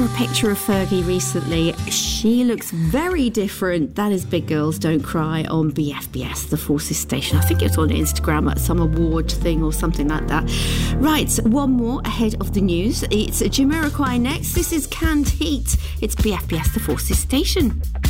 saw a picture of Fergie recently. She looks very different. That is Big Girls Don't Cry on BFBS, the Forces station. I think it was on Instagram at some award thing or something like that. Right, one more ahead of the news. It's Jamiroquai next. This is Canned Heat. It's BFBS, the Forces station.